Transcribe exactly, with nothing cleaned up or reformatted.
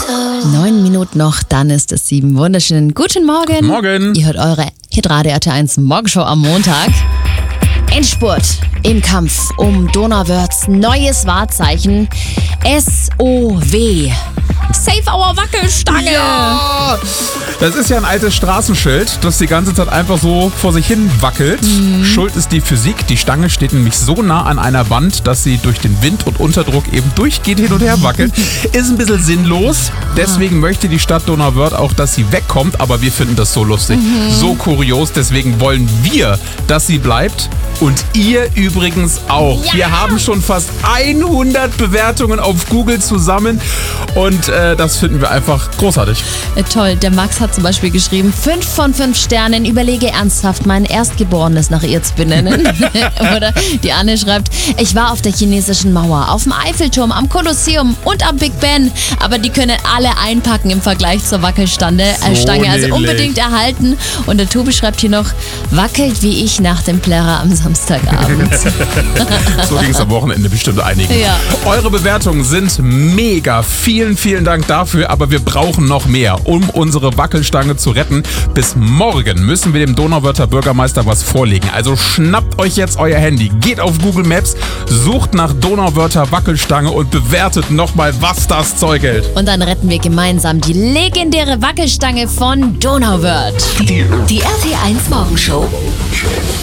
Neun Minuten noch, dann ist es sieben. Wunderschönen guten Morgen. Morgen. Ihr hört eure Hitradio R T eins Morgenshow am Montag. Endspurt im Kampf um Donauwörths neues Wahrzeichen S O W. Save our Wackelstange! Ja! Das ist ja ein altes Straßenschild, das die ganze Zeit einfach so vor sich hin wackelt. Mhm. Schuld ist die Physik. Die Stange steht nämlich so nah an einer Wand, dass sie durch den Wind und Unterdruck eben durchgeht, hin und her wackelt. Ist ein bisschen sinnlos. Deswegen möchte die Stadt Donauwörth auch, dass sie wegkommt. Aber wir finden das so lustig, mhm. so kurios. Deswegen wollen wir, dass sie bleibt. Und ihr übrigens auch. Ja. Wir haben schon fast hundert Bewertungen auf Google zusammen. Und äh, das finden wir einfach großartig. Äh, toll. Der Max hat zum Beispiel geschrieben, fünf von fünf Sternen, überlege ernsthaft, mein Erstgeborenes nach ihr zu benennen. Oder die Anne schreibt, ich war auf der chinesischen Mauer, auf dem Eiffelturm, am Kolosseum und am Big Ben. Aber die können alle einpacken im Vergleich zur Wackelstange. So äh, Stange, also nämlich. Unbedingt erhalten. Und der Tobi schreibt hier noch, wackelt wie ich nach dem Plärrer am Samstagabend. So ging es am Wochenende bestimmt einigen. Ja. Eure Bewertungen sind mega. Vielen, vielen Dank dafür. Aber wir brauchen noch mehr, um unsere Wackelstange zu retten. Bis morgen müssen wir dem Donauwörther Bürgermeister was vorlegen. Also schnappt euch jetzt euer Handy, geht auf Google Maps, sucht nach Donauwörther Wackelstange und bewertet nochmal, was das Zeug hält. Und dann retten wir gemeinsam die legendäre Wackelstange von Donauwörth. Die R T eins Morgenshow.